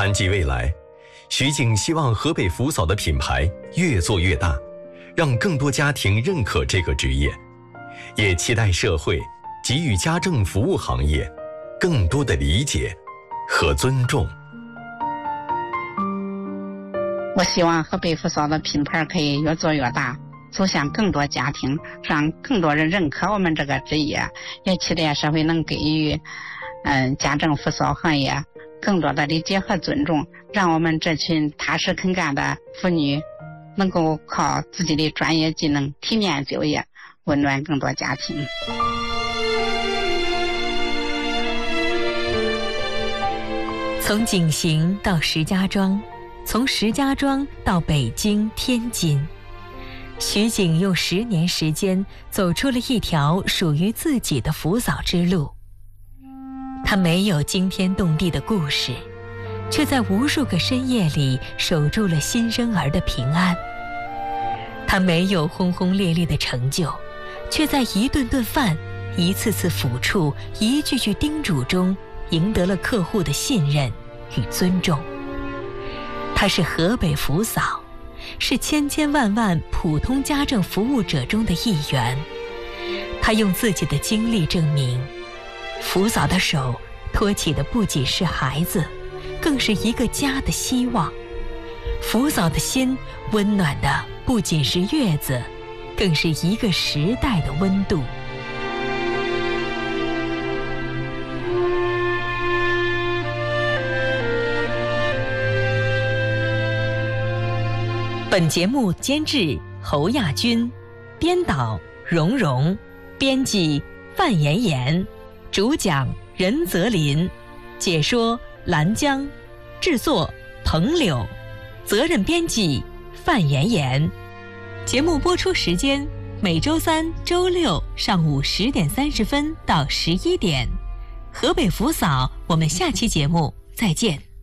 谈及未来，徐景希望河北福嫂的品牌越做越大，让更多家庭认可这个职业，也期待社会给予家政服务行业更多的理解和尊重。 我希望河北福嫂的品牌可以越做越大，走向更多家庭，让更多人认可我们这个职业，也期待社会能给予家政福嫂行业更多的理解和尊重，让我们这群踏实肯干的妇女能够靠自己的专业技能体面就业，温暖更多家庭。 从景行到石家庄，从石家庄到北京、天津，徐景用10年时间走出了一条属于自己的福嫂之路。他没有惊天动地的故事，却在无数个深夜里守住了新生儿的平安。他没有轰轰烈烈的成就，却在一顿顿饭、一次次抚触、一句句叮嘱中赢得了客户的信任与尊重。她是河北福嫂，是千千万万普通家政服务者中的一员。她用自己的经历证明，福嫂的手托起的不仅是孩子，更是一个家的希望。福嫂的心温暖的不仅是月子，更是一个时代的温度。本节目监制侯亚军，编导蓉蓉，编辑范妍妍，主讲任泽林，解说兰江，制作彭柳，责任编辑范妍妍。节目播出时间每周3、周6上午10点30分到11点。河北福嫂，我们下期节目再见。